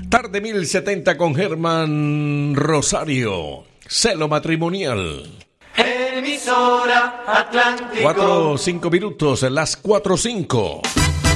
Tarde 1070 con Germán Rosario. Celo matrimonial. Emisora Atlántico. 4-5 minutos, las 4-5.